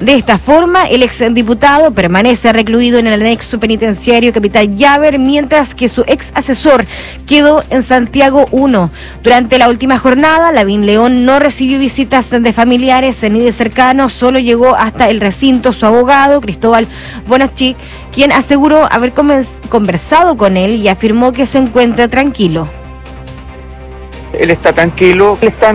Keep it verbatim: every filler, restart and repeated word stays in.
De esta forma, el exdiputado permanece recluido en el anexo penitenciario Capitán Llaver, mientras que su ex asesor quedó en Santiago uno. Durante la última jornada, Lavín León no recibió visitas de familiares ni de cercanos, solo llegó hasta el recinto su abogado, Cristóbal Bonachik, quien aseguró haber conversado con él y afirmó que se encuentra tranquilo. Él está tranquilo, él está